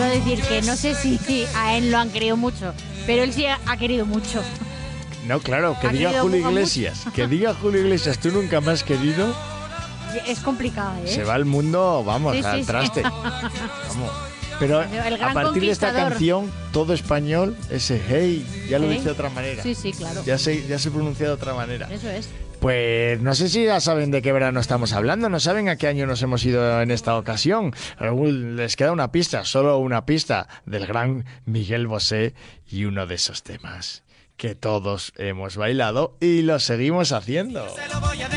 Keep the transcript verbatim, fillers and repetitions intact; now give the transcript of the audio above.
puedo decir que no sé si a él lo han querido mucho, pero él sí ha querido mucho. No, claro, que Ha diga querido Julio mucho. Iglesias, que diga Julio Iglesias, tú nunca me has querido, Es complicado, ¿eh? se va el mundo, vamos, Sí, sí, al sí. traste. Vamos. Pero El gran a partir de esta conquistador. canción, todo español, ese hey, ya lo ¿Eh? dice de otra manera. Sí, sí, claro. Ya se, ya se pronuncia de otra manera. Eso es. Pues no sé si ya saben de qué verano estamos hablando, no saben a qué año nos hemos ido en esta ocasión. Aún les queda una pista, solo una pista, del gran Miguel Bosé y uno de esos temas que todos hemos bailado y lo seguimos haciendo.